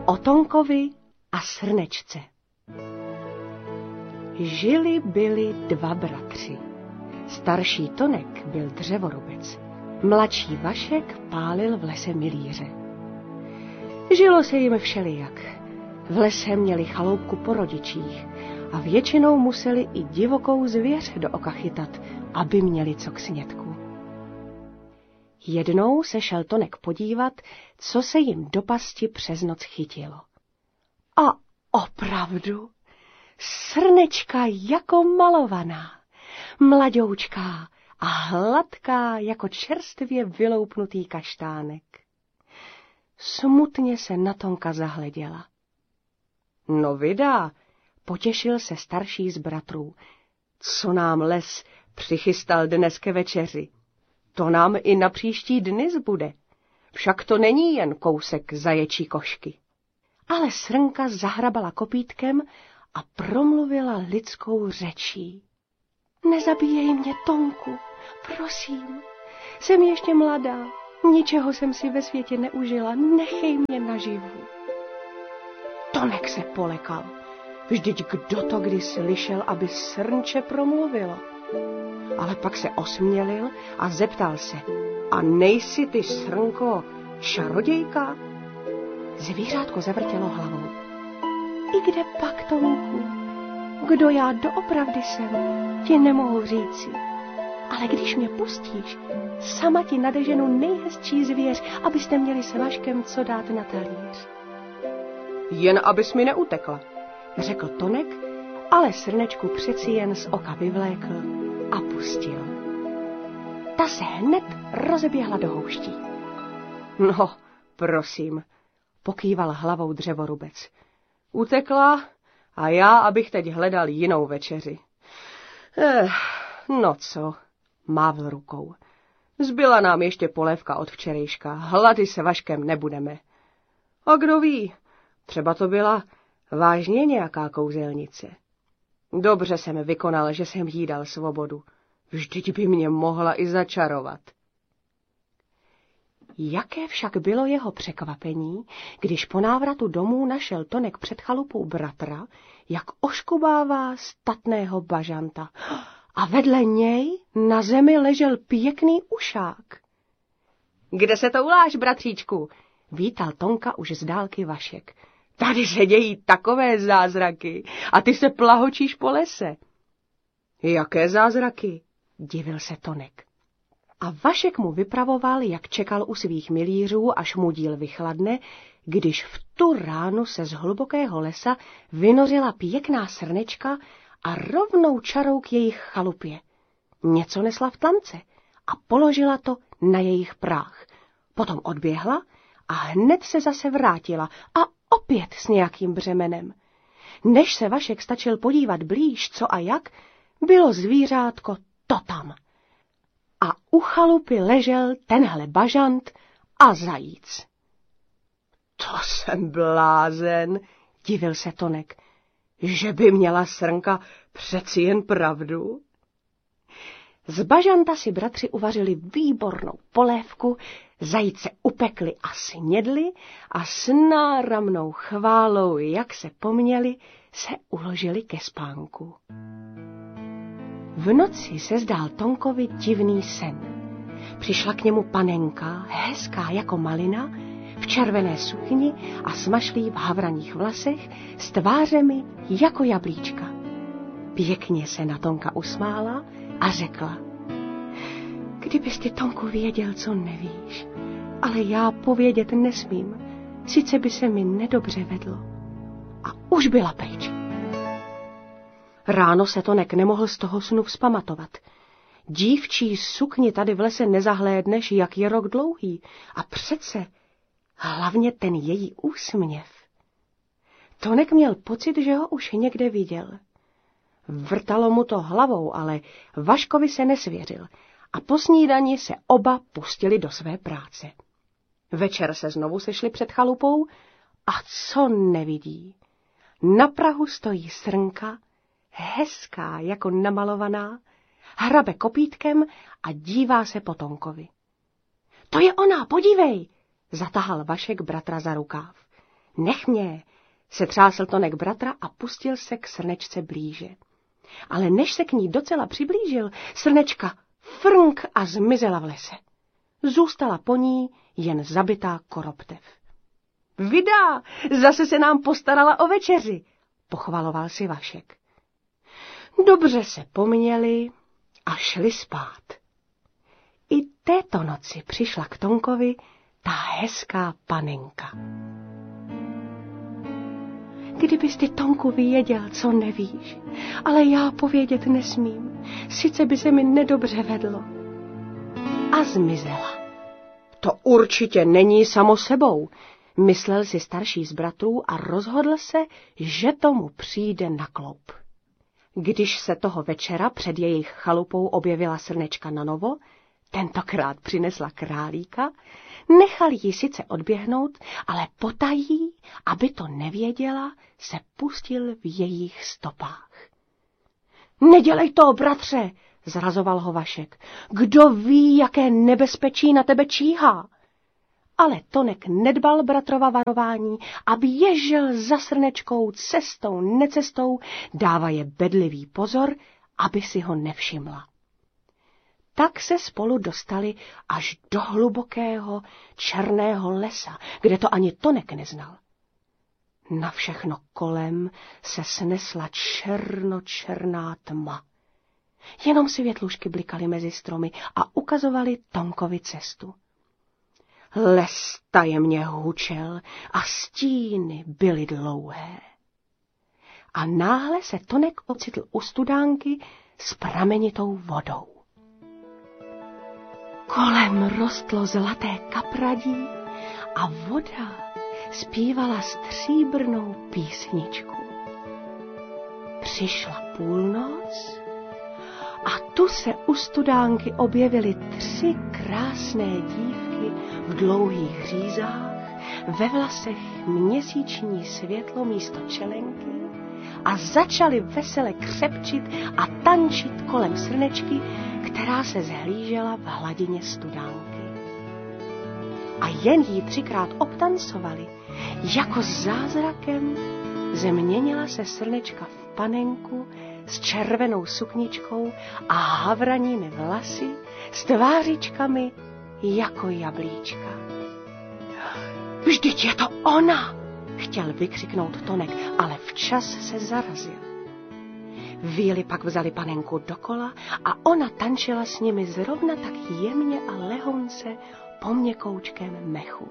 O Tonkovi a srnečce. Byli dva bratři. Starší Tonek byl dřevorubec, mladší Vašek pálil v lese milíře. Žilo se jim všelijak. V lese měli chaloupku po rodičích a většinou museli i divokou zvěř do oka chytat, aby měli co k snědku. Jednou se šel Tonek podívat, co se jim do pasti přes noc chytilo. A opravdu, srnečka jako malovaná, mladoučká a hladká jako čerstvě vyloupnutý kaštánek. Smutně se na Tonka zahleděla. No vydá, potěšil se starší z bratrů. Co nám les přichystal dnes ke večeři? To nám i na příští dny zbude. Však to není jen kousek zaječí košky. Ale srnka zahrabala kopítkem a promluvila lidskou řečí. Nezabíjej mě, Tonku, prosím. Jsem ještě mladá, ničeho jsem si ve světě neužila, nechej mě naživu. Tonek se polekal. Vždyť kdo to kdy slyšel, aby srnče promluvilo? Ale pak se osmělil a zeptal se. A nejsi ty, srnko, čarodějka? Zvířátko zavrtělo hlavou. I kde pak, Tonku? Kdo já doopravdy jsem, ti nemohu říci. Ale když mě pustíš, sama ti nadeženu nejhezčí zvěř, abyste měli s Vaškem co dát na talíř. Jen abys mi neutekla, řekl Tonek, ale srnečku přeci jen z oka vyvlékl a pustil. Ta se hned rozeběhla do houští. No, prosím, pokýval hlavou dřevorubec. Utekla a já, abych teď hledal jinou večeři. No co, mávl rukou. Zbyla nám ještě polévka od včerejška, hlady se Vaškem nebudeme. A kdo ví, třeba to byla vážně nějaká kouzelnice. Dobře jsem vykonal, že jsem jí dal svobodu. Vždyť by mě mohla i začarovat. Jaké však bylo jeho překvapení, když po návratu domů našel Tonek před chalupou bratra, jak oškubává statného bažanta. A vedle něj na zemi ležel pěkný ušák. Kde se touláš, bratříčku? Vítal Tonka už z dálky Vašek. Tady se dějí takové zázraky a ty se plahočíš po lese. Jaké zázraky? Divil se Tonek. A Vašek mu vypravoval, jak čekal u svých milířů, až mu díl vychladne, když v tu ránu se z hlubokého lesa vynořila pěkná srnečka a rovnou čarou k jejich chalupě. Něco nesla v tlamce a položila to na jejich práh. Potom odběhla a hned se zase vrátila a opět s nějakým břemenem. Než se Vašek stačil podívat blíž, co a jak, bylo zvířátko to tam. A u chalupy ležel tenhle bažant a zajíc. To jsem blázen, divil se Tonek. Že by měla srnka přeci jen pravdu? Z bažanta si bratři uvařili výbornou polévku, zajíce upekli a snědli a s náramnou chválou, jak se poměli, se uložili ke spánku. V noci se zdál Tonkovi divný sen. Přišla k němu panenka, hezká jako malina, v červené sukni a smašlí v havraních vlasech, s tvářemi jako jablíčka. Pěkně se na Tonka usmála a řekla. Kdybys ty, Tonku, věděl, co nevíš, ale já povědět nesmím, sice by se mi nedobře vedlo. A už byla pryč. Ráno se Tonek nemohl z toho snu vzpamatovat. Dívčí sukni tady v lese nezahlédneš, jak je rok dlouhý, a přece hlavně ten její úsměv. Tonek měl pocit, že ho už někde viděl. Vrtalo mu to hlavou, ale Vaškovi se nesvěřil a po snídani se oba pustili do své práce. Večer se znovu sešli před chalupou a co nevidí. Na prahu stojí srnka, hezká jako namalovaná, hrabe kopítkem a dívá se po Tonkovi. To je ona, podívej, zatahal Vašek bratra za rukáv. Nech mě, se třásl Tonek bratra a pustil se k srnečce blíže. Ale než se k ní docela přiblížil, srnečka frnk a zmizela v lese. Zůstala po ní jen zabitá koroptev. Vida, zase se nám postarala o večeři, pochvaloval si Vašek. Dobře se poměli a šli spát. I této noci přišla k Tonkovi ta hezká panenka. Kdybys ty, Tonku, věděl, co nevíš, ale já povědět nesmím, sice by se mi nedobře vedlo. A zmizela. To určitě není samo sebou, myslel si starší z bratrů a rozhodl se, že tomu přijde na kloup. Když se toho večera před jejich chalupou objevila srnečka nanovo, tentokrát přinesla králíka, nechal ji sice odběhnout, ale potají, aby to nevěděla, se pustil v jejich stopách. Nedělej to, bratře, zrazoval ho Vašek. Kdo ví, jaké nebezpečí na tebe číhá? Ale Tonek nedbal bratrova varování a běžel za srnečkou cestou, necestou, dávaje bedlivý pozor, aby si ho nevšimla. Tak se spolu dostali až do hlubokého černého lesa, kde to ani Tonek neznal. Na všechno kolem se snesla černočerná tma. Jenom světlušky blikaly mezi stromy a ukazovaly Tonkovi cestu. Les tajemně hučel a stíny byly dlouhé. A náhle se Tonek ocitl u studánky s pramenitou vodou. Kolem rostlo zlaté kapradí a voda zpívala stříbrnou písničku. Přišla půlnoc a tu se u studánky objevily 3 krásné dívky v dlouhých řízách, ve vlasech měsíční světlo místo čelenky a začaly vesele křepčit a tančit kolem srnečky, která se zhlížela v hladině studánky. A jen jí 3krát obtancovali, jako zázrakem změnila se srnečka v panenku s červenou sukničkou a havranými vlasy, s tvářičkami jako jablíčka. Vždyť je to ona, chtěl vykřiknout Tonek, ale včas se zarazil. Víly pak vzali panenku dokola a ona tančila s nimi zrovna tak jemně a lehonce po měkoučkém mechu.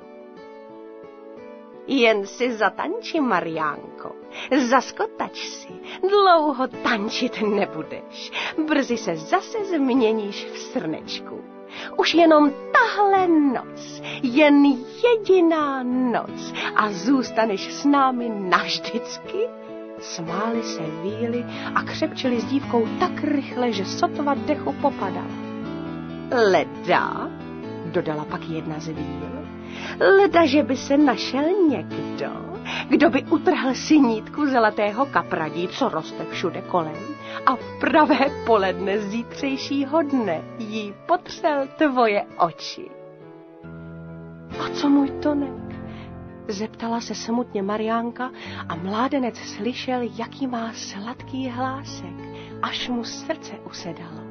Jen si zatanči, Mariánko, zaskotač si, dlouho tančit nebudeš, brzy se zase změníš v srnečku. Už jenom tahle noc, jen jediná noc a zůstaneš s námi navždycky. Smáli se víly a křepčili s dívkou tak rychle, že sotva dechu popadala. Leda, dodala pak jedna z víl, leda, že by se našel někdo, kdo by utrhl sinítku zlatého kapradí, co roste všude kolem, a v pravé poledne zítřejšího dne jí potřel tvoje oči. A co můj Tonek? Zeptala se smutně Mariánka a mládenec slyšel, jaký má sladký hlásek, až mu srdce usedalo.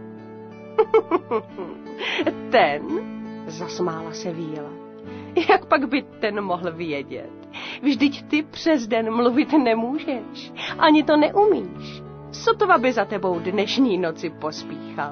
Ten, zasmála se víla. Jak pak by ten mohl vědět? Vždyť ty přes den mluvit nemůžeš, ani to neumíš. Sotva by za tebou dnešní noci pospíchal.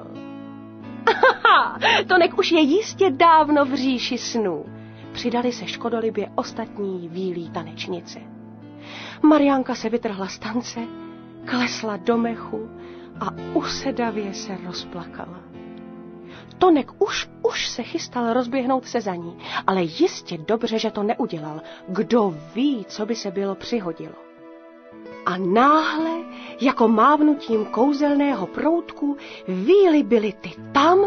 Tonek už je jistě dávno v říši snů. Přidali se škodolibě ostatní vílí tanečnice. Mariánka se vytrhla z tance, klesla do mechu a usedavě se rozplakala. Tonek už se chystal rozběhnout se za ní, ale jistě dobře, že to neudělal. Kdo ví, co by se bylo přihodilo. A náhle, jako mávnutím kouzelného proutku, víly byly ty tam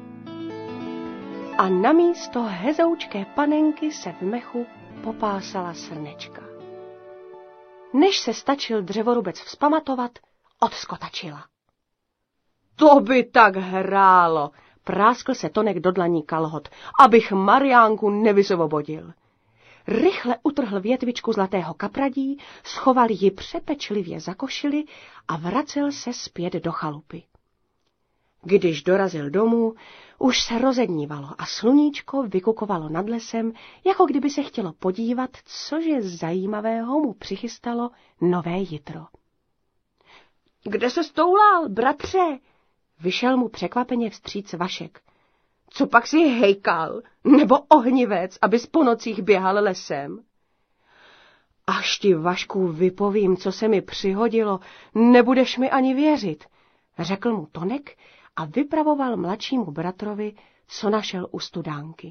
a namísto hezoučké panenky se v mechu popásala srnečka. Než se stačil dřevorubec vzpamatovat, odskotačila. To by tak hrálo, práskl se Tonek do dlaní kalhot, abych Mariánku nevysvobodil. rychle utrhl větvičku zlatého kapradí, schoval ji přepečlivě za košili a vracel se zpět do chalupy. Když dorazil domů, už se rozednívalo a sluníčko vykukovalo nad lesem, jako kdyby se chtělo podívat, cože zajímavého mu přichystalo nové jitro. Kde se stoulal, bratře? Vyšel mu překvapeně vstříc Vašek. Co pak si hejkal, nebo ohnivec, abys po nocích běhal lesem? Až ti, Vašku, vypovím, co se mi přihodilo, nebudeš mi ani věřit, řekl mu Tonek a vypravoval mladšímu bratrovi, co našel u studánky.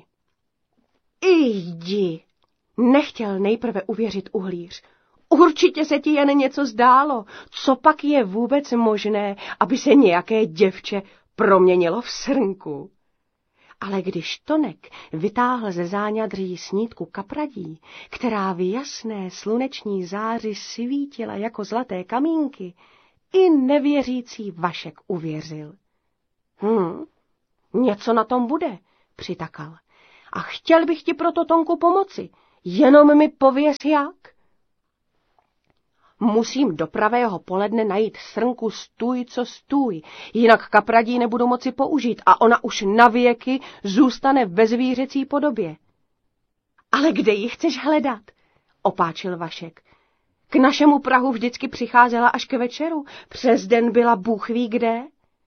Jdi, nechtěl nejprve uvěřit uhlíř. Určitě se ti jen něco zdálo. Co pak je vůbec možné, aby se nějaké děvče proměnilo v srnku? Ale když Tonek vytáhl ze záňadří snídku kapradí, která v jasné sluneční záři svítila jako zlaté kamínky, i nevěřící Vašek uvěřil. Něco na tom bude, přitakal. A chtěl bych ti proto, Tonku, pomoci. Jenom mi pověz jak. Musím do pravého poledne najít srnku stůj, co stůj, jinak kapradí nebudu moci použít a ona už navěky zůstane ve zvířecí podobě. Ale kde ji chceš hledat? Opáčil Vašek. K našemu prahu vždycky přicházela až k večeru, přes den byla bůh ví kde.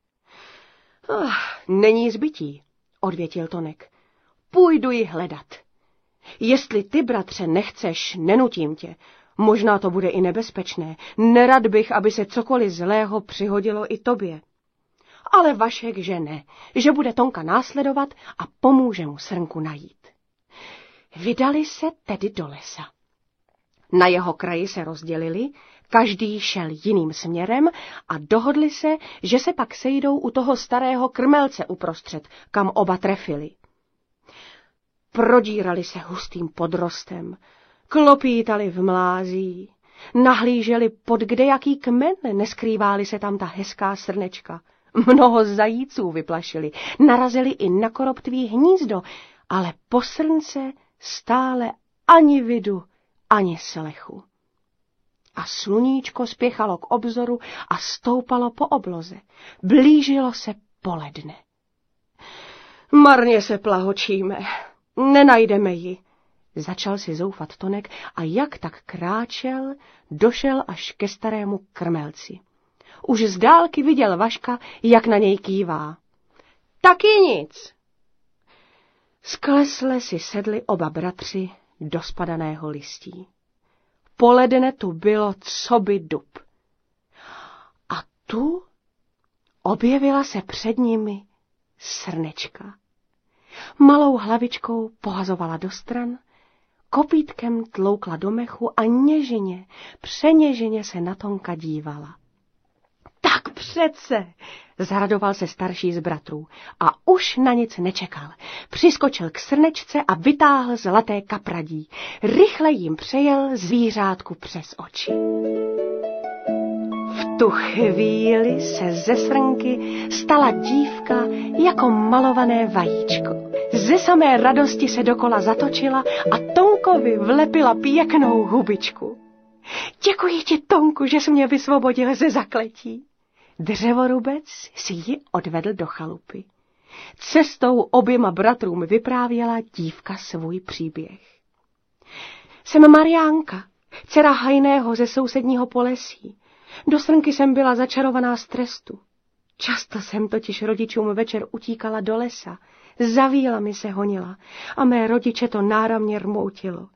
Není zbytí, odvětil Tonek. Půjdu ji hledat. Jestli ty, bratře, nechceš, nenutím tě. Možná to bude i nebezpečné. Nerad bych, aby se cokoliv zlého přihodilo i tobě. Ale Vašek, že ne, že bude Tonka následovat a pomůže mu srnku najít. Vydali se tedy do lesa. Na jeho kraji se rozdělili, každý šel jiným směrem a dohodli se, že se pak sejdou u toho starého krmelce uprostřed, kam oba trefili. Prodírali se hustým podrostem, klopítali v mlází, nahlíželi pod kdejaký kmen, neskrýváli se tam ta hezká srnečka. Mnoho zajíců vyplašili, narazili i na koroptví hnízdo, ale po srnce stále ani vidu, ani slechu. A sluníčko spěchalo k obzoru a stoupalo po obloze. Blížilo se poledne. Marně se plahočíme, nenajdeme ji. Začal si zoufat Tonek a jak tak kráčel, došel až ke starému krmelci. Už z dálky viděl Vaška, jak na něj kývá. Taky nic. Sklesle si sedli oba bratři do spadaného listí. Poledne tu bylo coby dub. A tu objevila se před nimi srnečka. Malou hlavičkou pohazovala do stran, kopítkem tloukla do mechu a něžně, přeněžně se na Tonka dívala. Tak přece, zaradoval se starší z bratrů a už na nic nečekal. Přiskočil k srnečce a vytáhl zlaté kapradí. Rychle jim přejel zvířátku přes oči. V tu chvíli se ze srnky stala dívka jako malované vajíčko. Ze samé radosti se dokola zatočila a Tonkovi vlepila pěknou hubičku. Děkuji ti, Tonku, že jsi mě vysvobodil ze zakletí. Dřevorubec si ji odvedl do chalupy. Cestou oběma bratrům vyprávěla dívka svůj příběh. Jsem Mariánka, dcera hajného ze sousedního Polesí. Do srnky jsem byla začarovaná z trestu. Často jsem totiž rodičům večer utíkala do lesa, za mi se honila a mé rodiče to náramně rmoutilo.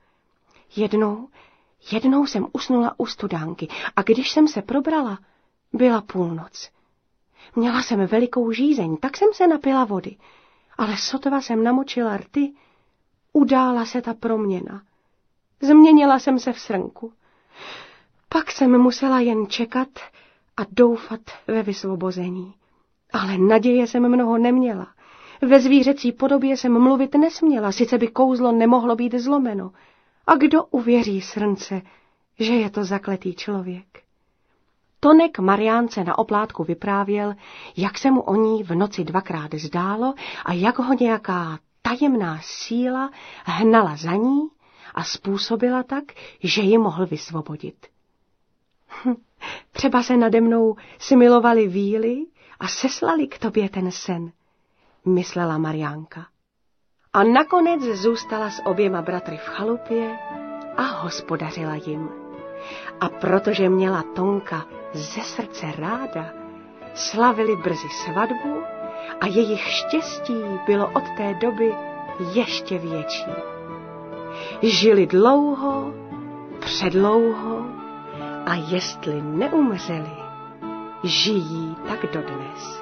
Jednou jsem usnula u studánky a když jsem se probrala, byla půlnoc. Měla jsem velikou žízeň, tak jsem se napila vody, ale sotva jsem namočila rty, udála se ta proměna. Změnila jsem se v srnku. Pak jsem musela jen čekat a doufat ve vysvobození. Ale naděje jsem mnoho neměla. Ve zvířecí podobě jsem mluvit nesměla, sice by kouzlo nemohlo být zlomeno. A kdo uvěří srnce, že je to zakletý člověk? Tonek Mariánce na oplátku vyprávěl, jak se mu o ní v noci dvakrát zdálo a jak ho nějaká tajemná síla hnala za ní a způsobila tak, že ji mohl vysvobodit. Třeba se nade mnou smilovali víly a seslali k tobě ten sen, myslela Mariánka. A nakonec zůstala s oběma bratry v chalupě a hospodařila jim. A protože měla Tonka ze srdce ráda, slavili brzy svatbu a jejich štěstí bylo od té doby ještě větší. Žili dlouho, předlouho a jestli neumřeli, žijí tak dodnes.